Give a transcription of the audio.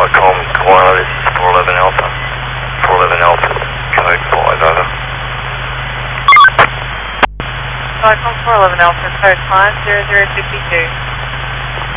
Vicom Koala, this is 411 Alpha. 411 Alpha, code 5, over. Vicom 411 Alpha, code 50052.